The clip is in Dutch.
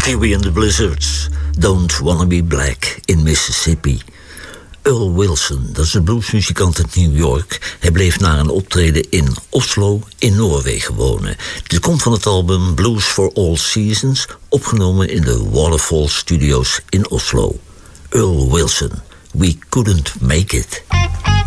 Huey and the Blizzards, Don't Wanna Be Black in Mississippi. Earl Wilson, dat is een bluesmuzikant uit New York. Hij bleef na een optreden in Oslo in Noorwegen wonen. Dit komt van het album Blues for All Seasons, opgenomen in de Waterfall Studios in Oslo. Earl Wilson, We Couldn't Make It.